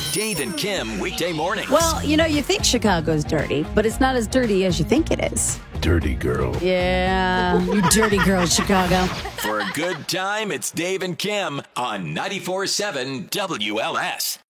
Dave and Kim, weekday mornings. Well, you think Chicago's dirty, but it's not as dirty as you think it is. Dirty girl. Yeah, you dirty girl, Chicago. For a good time, it's Dave and Kim on 94.7 WLS.